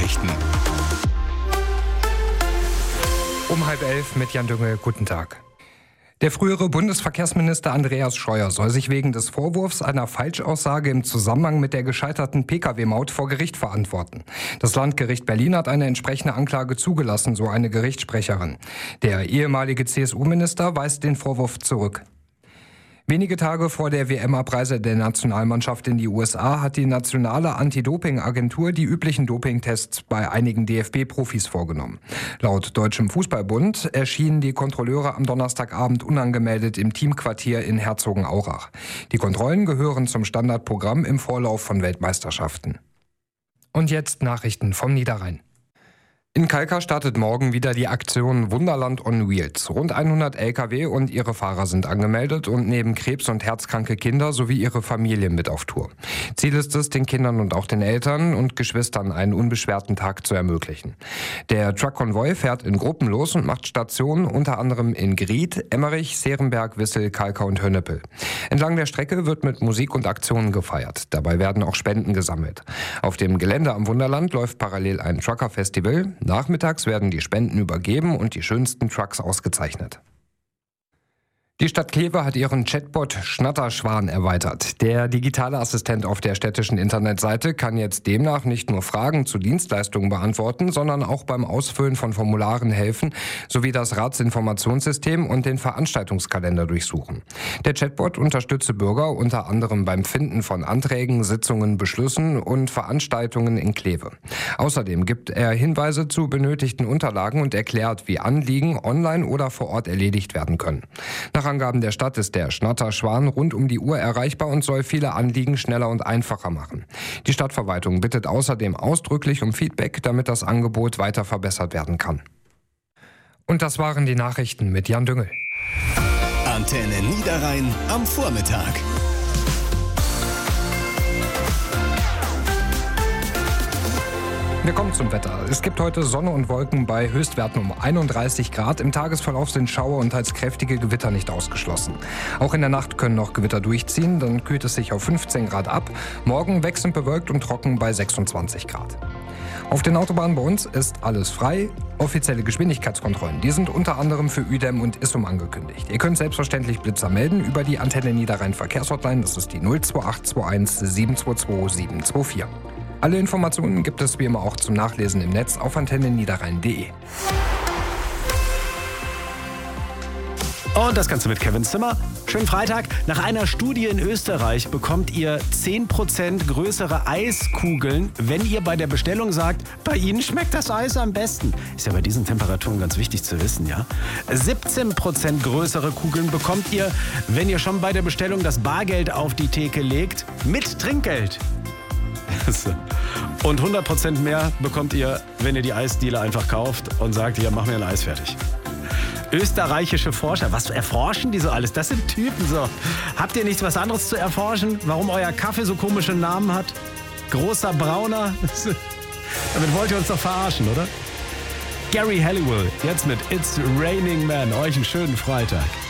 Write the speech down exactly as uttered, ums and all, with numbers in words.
Nachrichten. Um halb elf mit Jan Düngel. Guten Tag. Der frühere Bundesverkehrsminister Andreas Scheuer soll sich wegen des Vorwurfs einer Falschaussage im Zusammenhang mit der gescheiterten Pkw-Maut vor Gericht verantworten. Das Landgericht Berlin hat eine entsprechende Anklage zugelassen, so eine Gerichtssprecherin. Der ehemalige C S U-Minister weist den Vorwurf zurück. Wenige Tage vor der W M-Abreise der Nationalmannschaft in die U S A hat die nationale Anti-Doping-Agentur die üblichen Dopingtests bei einigen D F B-Profis vorgenommen. Laut Deutschem Fußballbund erschienen die Kontrolleure am Donnerstagabend unangemeldet im Teamquartier in Herzogenaurach. Die Kontrollen gehören zum Standardprogramm im Vorlauf von Weltmeisterschaften. Und jetzt Nachrichten vom Niederrhein. In Kalkar startet morgen wieder die Aktion Wunderland on Wheels. Rund hundert L K W und ihre Fahrer sind angemeldet und neben krebs- und herzkranke Kinder sowie ihre Familien mit auf Tour. Ziel ist es, den Kindern und auch den Eltern und Geschwistern einen unbeschwerten Tag zu ermöglichen. Der Truck-Konvoi fährt in Gruppen los und macht Stationen unter anderem in Gried, Emmerich, Serenberg, Wissel, Kalkar und Hönnepel. Entlang der Strecke wird mit Musik und Aktionen gefeiert. Dabei werden auch Spenden gesammelt. Auf dem Gelände am Wunderland läuft parallel ein Trucker-Festival. Nachmittags werden die Spenden übergeben und die schönsten Trucks ausgezeichnet. Die Stadt Kleve hat ihren Chatbot Schnatterschwan erweitert. Der digitale Assistent auf der städtischen Internetseite kann jetzt demnach nicht nur Fragen zu Dienstleistungen beantworten, sondern auch beim Ausfüllen von Formularen helfen, sowie das Ratsinformationssystem und den Veranstaltungskalender durchsuchen. Der Chatbot unterstütze Bürger unter anderem beim Finden von Anträgen, Sitzungen, Beschlüssen und Veranstaltungen in Kleve. Außerdem gibt er Hinweise zu benötigten Unterlagen und erklärt, wie Anliegen online oder vor Ort erledigt werden können. Nach Angaben der Stadt ist der Schnatterschwan rund um die Uhr erreichbar und soll viele Anliegen schneller und einfacher machen. Die Stadtverwaltung bittet außerdem ausdrücklich um Feedback, damit das Angebot weiter verbessert werden kann. Und das waren die Nachrichten mit Jan Düngel. Antenne Niederrhein am Vormittag. Wir kommen zum Wetter. Es gibt heute Sonne und Wolken bei Höchstwerten um einunddreißig Grad. Im Tagesverlauf sind Schauer und teils kräftige Gewitter nicht ausgeschlossen. Auch in der Nacht können noch Gewitter durchziehen, dann kühlt es sich auf fünfzehn Grad ab. Morgen wechselnd bewölkt und trocken bei sechsundzwanzig Grad. Auf den Autobahnen bei uns ist alles frei. Offizielle Geschwindigkeitskontrollen, die sind unter anderem für Uedem und Issum angekündigt. Ihr könnt selbstverständlich Blitzer melden über die Antenne Niederrhein Verkehrshotline. Das ist die null zwei acht zwei eins sieben zwei zwei sieben zwei vier. Alle Informationen gibt es wie immer auch zum Nachlesen im Netz auf antenne niederrhein punkt de. Und das Ganze mit Kevin Zimmer. Schönen Freitag. Nach einer Studie in Österreich bekommt ihr zehn Prozent größere Eiskugeln, wenn ihr bei der Bestellung sagt, bei Ihnen schmeckt das Eis am besten. Ist ja bei diesen Temperaturen ganz wichtig zu wissen, ja? siebzehn Prozent größere Kugeln bekommt ihr, wenn ihr schon bei der Bestellung das Bargeld auf die Theke legt, mit Trinkgeld. Und hundert Prozent mehr bekommt ihr, wenn ihr die Eisdiele einfach kauft und sagt, hier, mach mir ein Eis fertig. Österreichische Forscher, was erforschen die so alles? Das sind Typen so. Habt ihr nichts was anderes zu erforschen? Warum euer Kaffee so komische Namen hat? Großer Brauner? Damit wollt ihr uns doch verarschen, oder? Gary Halliwell, jetzt mit It's Raining Man. Euch einen schönen Freitag.